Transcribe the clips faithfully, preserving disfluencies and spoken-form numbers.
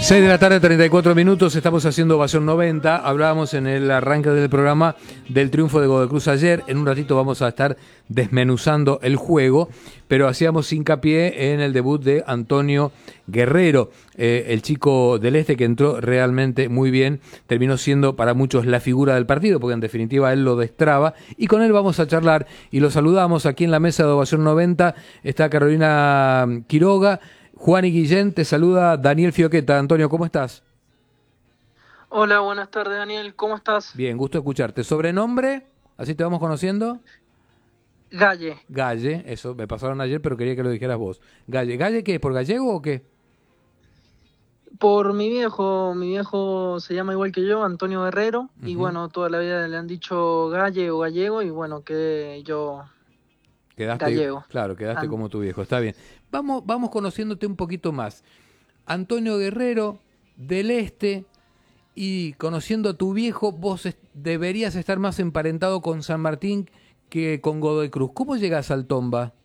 seis de la tarde, treinta y cuatro minutos, estamos haciendo Ovación noventa. Hablábamos en el arranque del programa del triunfo de Godoy Cruz ayer. En un ratito vamos a estar desmenuzando el juego, pero hacíamos hincapié en el debut de Antonio Guerrero, eh, el chico del Este que entró realmente muy bien, terminó siendo para muchos la figura del partido, porque en definitiva él lo destraba, y con él vamos a charlar y lo saludamos aquí en la mesa de Ovación noventa. Está Carolina Quiroga, Juan y Guillén, te saluda Daniel Fioqueta. Antonio, ¿cómo estás? Hola, buenas tardes, Daniel, ¿cómo estás? Bien, gusto escucharte. ¿Sobrenombre? ¿Así te vamos conociendo? Galle. Galle, eso me pasaron ayer, pero quería que lo dijeras vos. Galle, ¿Galle qué? ¿Por gallego o qué? Por mi viejo, mi viejo se llama igual que yo, Antonio Guerrero, uh-huh. Y bueno, toda la vida le han dicho Galle o gallego, y bueno, que yo quedaste, gallego. Claro, quedaste An- como tu viejo, está bien. Vamos, vamos conociéndote un poquito más. Antonio Guerrero, del Este, y conociendo a tu viejo, vos est- deberías estar más emparentado con San Martín que con Godoy Cruz. ¿Cómo llegas al Tomba?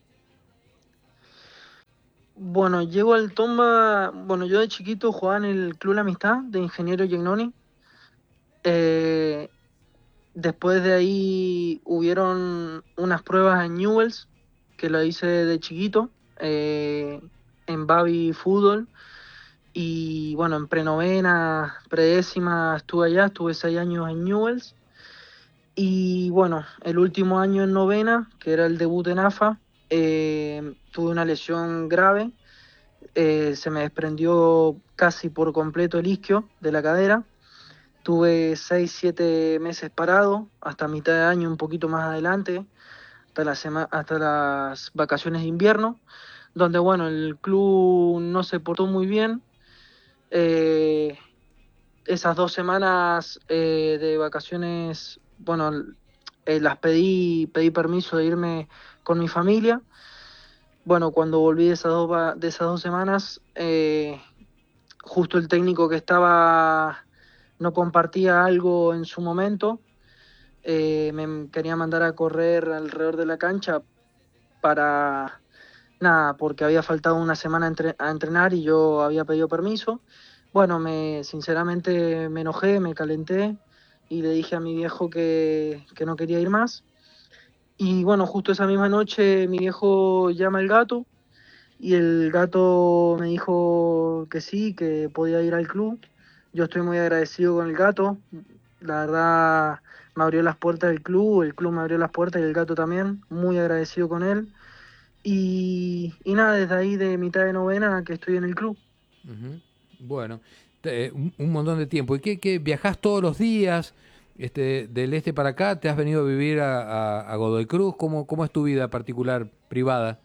Bueno, llego al Tomba, bueno, yo de chiquito jugaba en el Club La Amistad de Ingeniero Giannoni. Eh, después de ahí hubieron unas pruebas en Newell's, que lo hice de chiquito, eh, en Babi Fútbol. Y bueno, en prenovena, predécima estuve allá, estuve seis años en Newell's. Y bueno, el último año en novena, que era el debut en A F A, eh, tuve una lesión grave. Eh, se me desprendió casi por completo el isquio de la cadera. Tuve seis siete meses parado, hasta mitad de año, un poquito más adelante, hasta, la sema- hasta las vacaciones de invierno, donde bueno, el club no se portó muy bien. Eh, esas dos semanas eh, de vacaciones, bueno, eh, las pedí, pedí permiso de irme con mi familia. Bueno, cuando volví de esas dos, va- de esas dos semanas, eh, justo el técnico que estaba no compartía algo en su momento. Eh, me quería mandar a correr alrededor de la cancha para nada, porque había faltado una semana a, entre- a entrenar y yo había pedido permiso. Bueno, me sinceramente me enojé, me calenté y le dije a mi viejo que, que no quería ir más. Y bueno, justo esa misma noche mi viejo llama al gato y el gato me dijo que sí, que podía ir al club. Yo estoy muy agradecido con el gato. La verdad me abrió las puertas del club, el club me abrió las puertas y el gato también. Muy agradecido con él. Y, y nada, desde ahí de mitad de novena que estoy en el club. Uh-huh. Bueno, te, un, un montón de tiempo. ¿Y qué, qué viajás todos los días este, del Este para acá? ¿Te has venido a vivir a, a, a Godoy Cruz? ¿Cómo, ¿Cómo es tu vida particular, privada?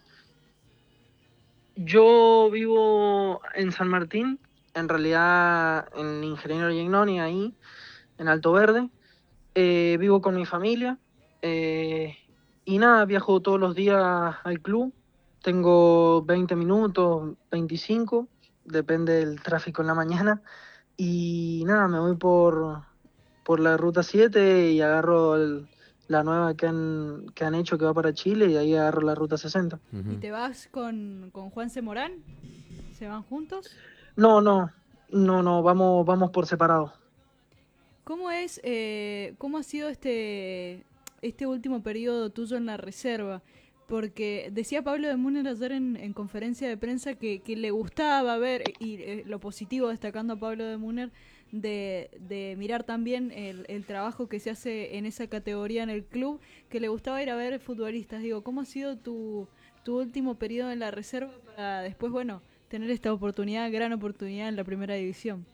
Yo vivo en San Martín, en realidad en Ingeniero Giannoni, ahí, en Alto Verde. Eh, vivo con mi familia eh, y nada, viajo todos los días al club. Tengo veinte minutos, veinticinco, depende del tráfico en la mañana. Y nada, me voy por, por la ruta siete y agarro el- la nueva que han, que han hecho que va para Chile y ahí agarro la ruta sesenta. ¿Y te vas con, con Juanse Morán? ¿Se van juntos? No, no, no, no, vamos, vamos por separado. ¿Cómo es, eh, cómo ha sido este, este último periodo tuyo en la reserva? Porque decía Pablo de Múner ayer en, en conferencia de prensa que, que le gustaba ver, y eh, lo positivo destacando a Pablo de Múner, de, de mirar también el, el trabajo que se hace en esa categoría en el club, que le gustaba ir a ver futbolistas. Digo, ¿cómo ha sido tu, tu último periodo en la reserva para después, bueno, tener esta oportunidad, gran oportunidad en la primera división?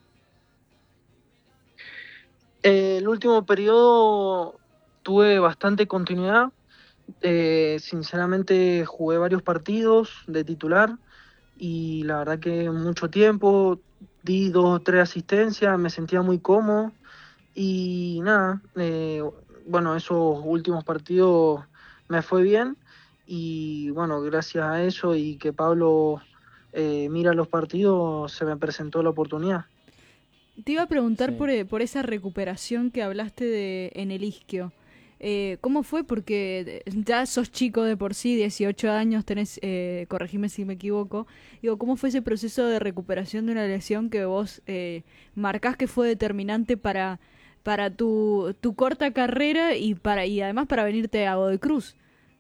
Eh, el último periodo tuve bastante continuidad. Eh, sinceramente jugué varios partidos de titular y la verdad que mucho tiempo, di dos o tres asistencias, me sentía muy cómodo y nada, eh, bueno, esos últimos partidos me fue bien y bueno, gracias a eso y que Pablo eh, mira los partidos, se me presentó la oportunidad. Te iba a preguntar Sí. por, por esa recuperación que hablaste de en el isquio. Eh, ¿Cómo fue? Porque ya sos chico de por sí, dieciocho años, tenés, eh, corregime si me equivoco. Digo, ¿cómo fue ese proceso de recuperación de una lesión que vos eh, marcás que fue determinante para, para tu, tu corta carrera y para y además para venirte a Godoy Cruz?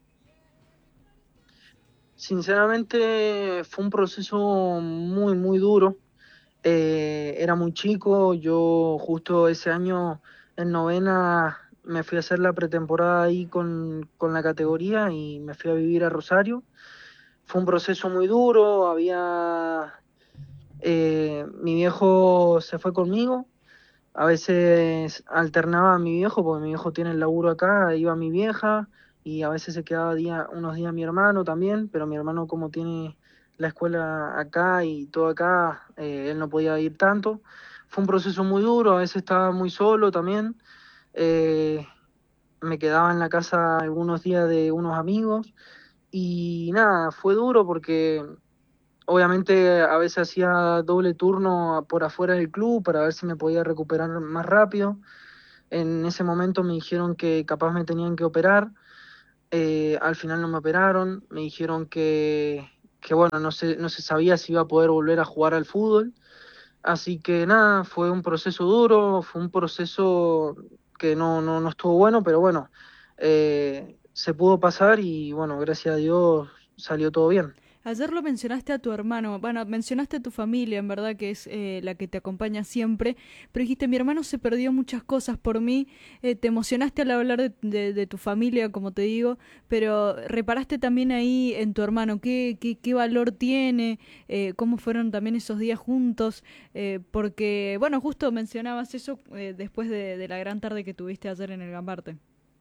Sinceramente fue un proceso muy, muy duro. Eh, era muy chico, yo justo ese año en novena me fui a hacer la pretemporada ahí con, con la categoría y me fui a vivir a Rosario. Fue un proceso muy duro, había... eh, mi viejo se fue conmigo, a veces alternaba a mi viejo, porque mi viejo tiene el laburo acá, iba mi vieja y a veces se quedaba día, unos días mi hermano también, pero mi hermano como tiene la escuela acá y todo acá, eh, él no podía ir tanto. Fue un proceso muy duro, a veces estaba muy solo también. eh, Me quedaba en la casa algunos días de unos amigos y nada, fue duro porque obviamente a veces hacía doble turno por afuera del club para ver si me podía recuperar más rápido. En ese momento me dijeron que capaz me tenían que operar. Eh, al final no me operaron. Me dijeron que, que bueno, no se, no se sabía si iba a poder volver a jugar al fútbol. Así que nada, fue un proceso duro, fue un proceso que no, no, no estuvo bueno, pero bueno, eh, se pudo pasar y bueno, gracias a Dios salió todo bien. Ayer lo mencionaste a tu hermano, bueno, mencionaste a tu familia, en verdad, que es eh, la que te acompaña siempre, pero dijiste, mi hermano se perdió muchas cosas por mí, eh, te emocionaste al hablar de, de, de tu familia, como te digo, pero reparaste también ahí en tu hermano, qué, qué, qué valor tiene, eh, cómo fueron también esos días juntos, eh, porque, bueno, justo mencionabas eso eh, después de, de la gran tarde que tuviste ayer en el Gambarte.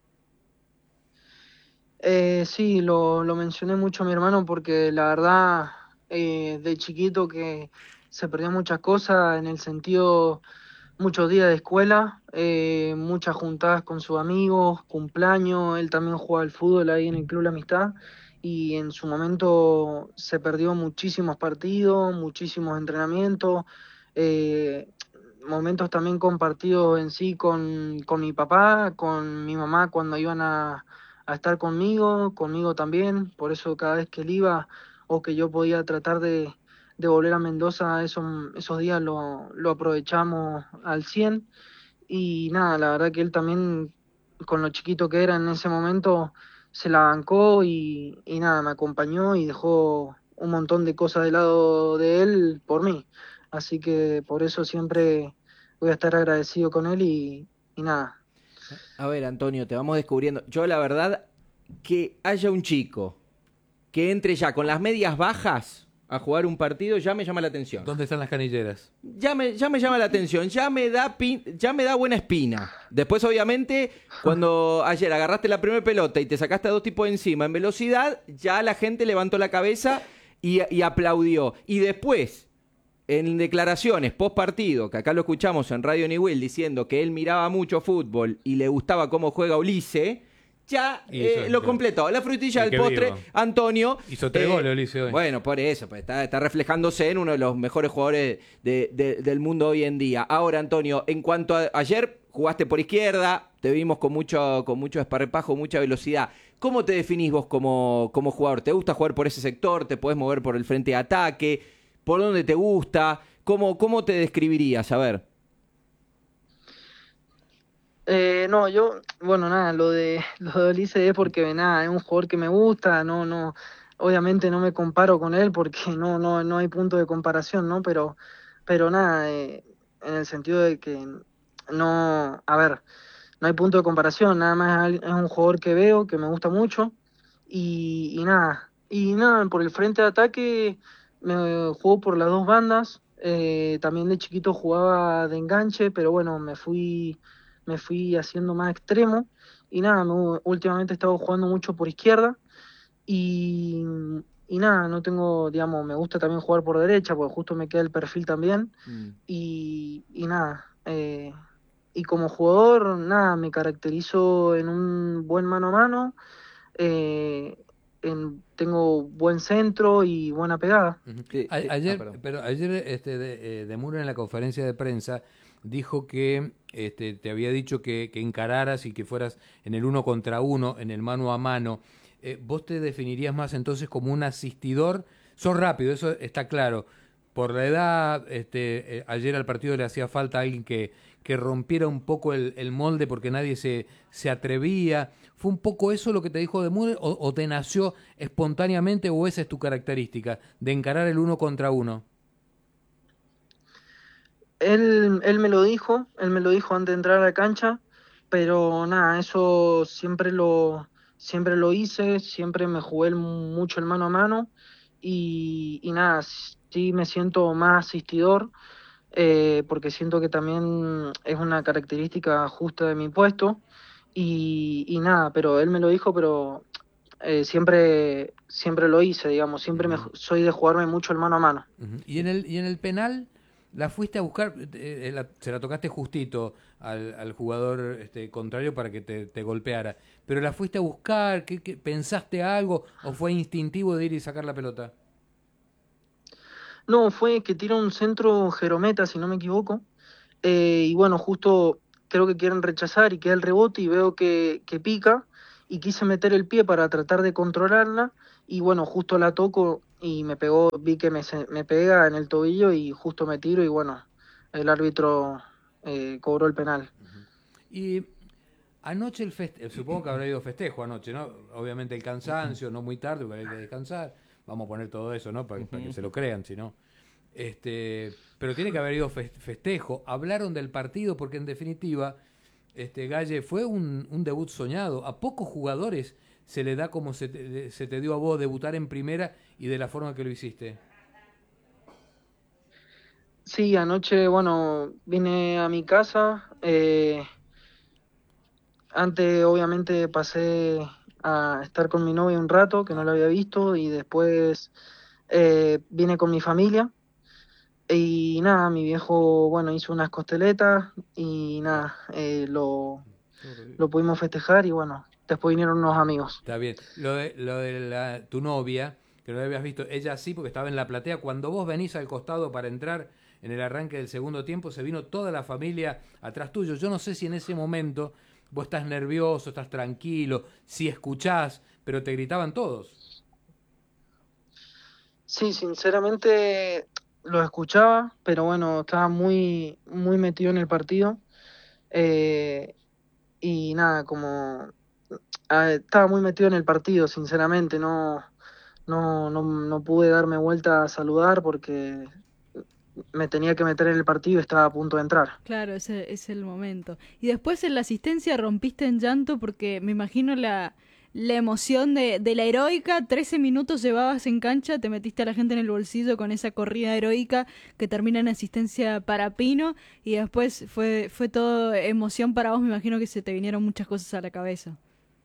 Eh, sí, lo, lo mencioné mucho a mi hermano porque la verdad, eh, de chiquito que se perdió muchas cosas en el sentido, muchos días de escuela, eh, muchas juntadas con sus amigos, cumpleaños, él también jugaba al fútbol ahí en el Club La Amistad y en su momento se perdió muchísimos partidos, muchísimos entrenamientos, eh, momentos también compartidos en sí con, con mi papá, con mi mamá cuando iban a a estar conmigo, conmigo también, por eso cada vez que él iba o que yo podía tratar de, de volver a Mendoza, esos, esos días lo, lo aprovechamos al cien y nada, la verdad que él también, con lo chiquito que era en ese momento, se la bancó y, y nada, me acompañó y dejó un montón de cosas de lado de él por mí, así que por eso siempre voy a estar agradecido con él y, y nada. A ver, Antonio, te vamos descubriendo. Yo, la verdad, que haya un chico que entre ya con las medias bajas a jugar un partido ya me llama la atención. ¿Dónde están las canilleras? Ya me, ya me llama la atención, ya me da pin- ya me da buena espina. Después, obviamente, cuando ayer agarraste la primera pelota y te sacaste a dos tipos encima en velocidad, ya la gente levantó la cabeza y, y aplaudió. Y después, en declaraciones post partido, que acá lo escuchamos en Radio Niwil diciendo que él miraba mucho fútbol y le gustaba cómo juega Ulises, ya eh, lo completó. La frutilla del postre, vivo. Antonio. Hizo tres eh, goles Ulises hoy. Bueno, por eso, pues está, está reflejándose en uno de los mejores jugadores de, de, del mundo hoy en día. Ahora, Antonio, en cuanto a ayer, jugaste por izquierda, te vimos con mucho, con mucho esparpajo, mucha velocidad. ¿Cómo te definís vos como, como jugador? ¿Te gusta jugar por ese sector? ¿Te podés mover por el frente de ataque? ¿Por dónde te gusta? ¿Cómo, cómo te describirías? A ver. Eh, no, yo, bueno, nada, lo de lo de Ulises es porque nada, es un jugador que me gusta, no, no, obviamente no me comparo con él porque no, no, no hay punto de comparación, ¿no? Pero, pero nada, eh, en el sentido de que no, a ver, no hay punto de comparación, nada más es un jugador que veo, que me gusta mucho, y, y nada, y nada, por el frente de ataque me juego por las dos bandas, eh, también de chiquito jugaba de enganche, pero bueno, me fui me fui haciendo más extremo y nada, me, últimamente he estado jugando mucho por izquierda y, y nada, no tengo, digamos, me gusta también jugar por derecha porque justo me queda el perfil también mm. y, y nada, eh, y como jugador, nada, me caracterizo en un buen mano a mano, eh, en, tengo buen centro y buena pegada. Ujú. Te- A- te- ayer, ah, perdón. pero ayer este, de, eh, de Muro en la conferencia de prensa dijo que este, te había dicho que, que encararas y que fueras en el uno contra uno, en el mano a mano. Eh, ¿Vos te definirías más entonces como un asistidor? Sos rápido, eso está claro. Por la edad, este, eh, ayer al partido le hacía falta alguien que, que rompiera un poco el, el molde porque nadie se, se atrevía. ¿Fue un poco eso lo que te dijo de Müller o, o te nació espontáneamente o esa es tu característica, de encarar el uno contra uno? Él, él me lo dijo, él me lo dijo antes de entrar a la cancha, pero nada, eso siempre lo, siempre lo hice, siempre me jugué el- mucho el mano a mano y, y nada, sí me siento más asistidor, eh, porque siento que también es una característica justa de mi puesto y, y nada, pero él me lo dijo, pero eh, siempre, siempre lo hice, digamos, siempre me, Ujú. soy de jugarme mucho el mano a mano. Ujú. Y en el, y en el penal, la fuiste a buscar, eh, eh, la- se la tocaste justito al, al jugador este, contrario para que te, te golpeara, pero la fuiste a buscar, ¿qué, qué- pensaste algo o fue instintivo de ir y sacar la pelota? No, fue que tira un centro Jerometa, si no me equivoco. Eh, y bueno, justo creo que quieren rechazar y queda el rebote y veo que, que pica y quise meter el pie para tratar de controlarla y bueno, justo la toco y me pegó, vi que me, se- me pega en el tobillo y justo me tiro y bueno, el árbitro eh, cobró el penal. Y anoche el festejo, supongo que habrá ido festejo anoche, ¿no? Obviamente el cansancio, no muy tarde, porque hay que descansar. Vamos a poner todo eso, ¿no? Para, para que se lo crean, si no. Este, pero tiene que haber ido fe- festejo. Hablaron del partido porque en definitiva, este Galle fue un, un debut soñado. A pocos jugadores se le da como se te, se te dio a vos debutar en primera y de la forma que lo hiciste. Sí, anoche, bueno, vine a mi casa. eh, Antes, obviamente, pasé a estar con mi novia un rato, que no la había visto, y después eh, vine con mi familia. Y nada, mi viejo, bueno, hizo unas costeletas y nada, eh, lo, lo pudimos festejar y bueno, después vinieron unos amigos. Está bien. Lo de, lo de la- tu novia, que no la habías visto, ella sí, porque estaba en la platea. Cuando vos venís al costado para entrar en el arranque del segundo tiempo, se vino toda la familia atrás tuyo. Yo no sé si en ese momento vos estás nervioso, estás tranquilo, si escuchás, pero te gritaban todos. Sí, sinceramente lo escuchaba, pero bueno, estaba muy, muy metido en el partido. eh, y nada, como ah, estaba muy metido en el partido, sinceramente, no, no, no, no pude darme vuelta a saludar porque me tenía que meter en el partido y estaba a punto de entrar. Claro, ese es el momento. Y después en la asistencia rompiste en llanto porque me imagino la, la emoción de, de la heroica. trece minutos llevabas en cancha, te metiste a la gente en el bolsillo con esa corrida heroica que termina en asistencia para Pino y después fue, fue todo emoción para vos. Me imagino que se te vinieron muchas cosas a la cabeza.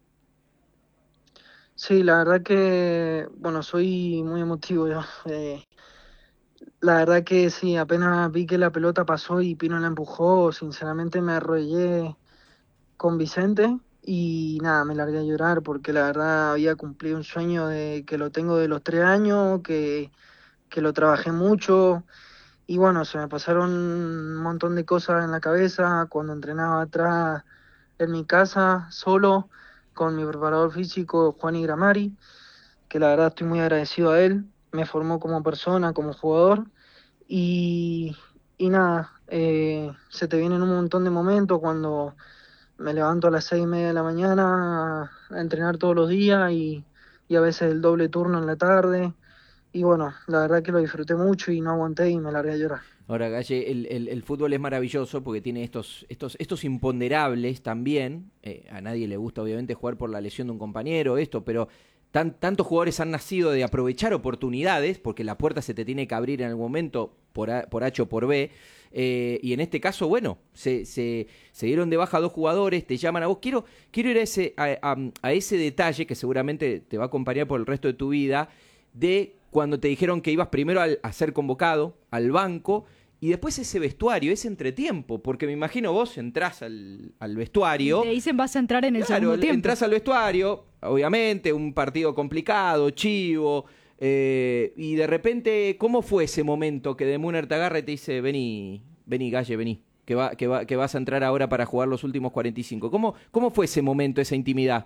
Sí, la verdad que, bueno, soy muy emotivo yo. Eh, la verdad que sí, apenas vi que la pelota pasó y Pino la empujó, sinceramente me arrodillé con Vicente y nada, me largué a llorar porque la verdad había cumplido un sueño de que lo tengo de los tres años, que, que lo trabajé mucho y bueno, se me pasaron un montón de cosas en la cabeza cuando entrenaba atrás en mi casa, solo, con mi preparador físico Juan Gramari, que la verdad estoy muy agradecido a él, me formó como persona, como jugador y, y nada, eh, se te vienen un montón de momentos cuando me levanto a las seis y media de la mañana a, a entrenar todos los días y, y a veces el doble turno en la tarde. Y bueno, la verdad que lo disfruté mucho y no aguanté y me largué a llorar. Ahora, Galle, el, el- el fútbol es maravilloso porque tiene estos, estos, estos imponderables también. Eh, a nadie le gusta, obviamente, jugar por la lesión de un compañero, esto, pero tan, tantos jugadores han nacido de aprovechar oportunidades, porque la puerta se te tiene que abrir en algún momento por, A, por H o por B. Eh, y en este caso, bueno, se, se, se dieron de baja dos jugadores, te llaman a vos. Quiero, quiero ir a ese, a, a, a ese detalle que seguramente te va a acompañar por el resto de tu vida, de cuando te dijeron que ibas primero al, a ser convocado al banco Y después ese vestuario, ese entretiempo, porque me imagino vos entrás al, al vestuario. Y te dicen vas a entrar en el Claro, segundo tiempo. entras al vestuario, obviamente, un partido complicado, chivo, eh, y de repente, ¿cómo fue ese momento que De Munner te agarra y te dice, vení, vení, Galle, vení, que, va, que, va, que vas a entrar ahora para jugar los últimos cuarenta y cinco? ¿Cómo, cómo fue ese momento, esa intimidad?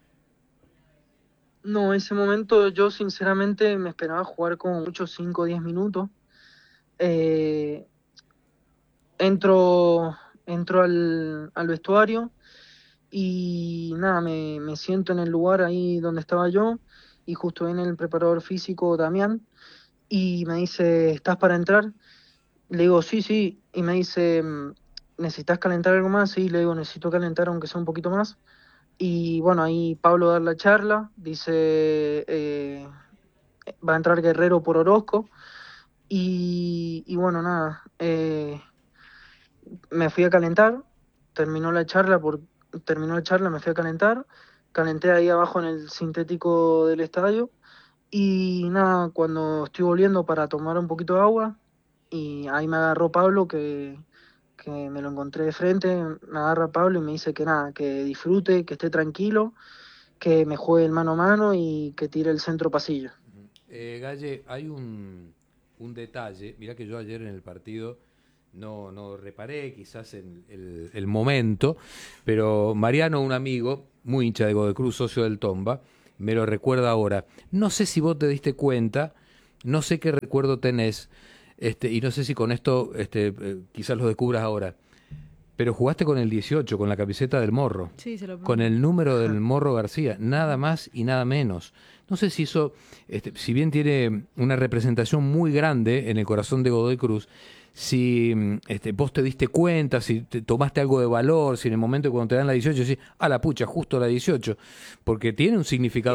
No, ese momento yo sinceramente me esperaba jugar como muchos cinco o diez minutos. Eh, entro entro al, al vestuario y nada, me, me siento en el lugar ahí donde estaba yo y justo viene el preparador físico Damián y me dice, ¿estás para entrar? Le digo, sí, sí, y me dice, ¿necesitas calentar algo más? Sí, le digo, necesito calentar aunque sea un poquito más. Y bueno, ahí Pablo da la charla, dice, eh, va a entrar Guerrero por Orozco. Y, y bueno, nada, eh, me fui a calentar, terminó la charla, por, terminó la charla, me fui a calentar, calenté ahí abajo en el sintético del estadio. Y nada, cuando estoy volviendo para tomar un poquito de agua, y ahí me agarró Pablo, que, que me lo encontré de frente, me agarra Pablo y me dice que nada, que disfrute, que esté tranquilo, que me juegue el mano a mano y que tire el centro pasillo. Eh, Galle, hay un, un detalle, mirá que yo ayer en el partido no, no reparé quizás en el, el momento, pero Mariano, un amigo, muy hincha de Godoy Cruz, socio del Tomba, me lo recuerda ahora. No sé si vos te diste cuenta, no sé qué recuerdo tenés, este, y no sé si con esto este, eh, quizás lo descubras ahora, pero jugaste con el dieciocho, con la camiseta del Morro, Sí, se lo con el número del Morro García, nada más y nada menos. No sé si eso, este, si bien tiene una representación muy grande en el corazón de Godoy Cruz, si este, vos te diste cuenta, si te tomaste algo de valor, si en el momento cuando te dan la dieciocho decís, ah, la pucha, justo la dieciocho, porque tiene un significado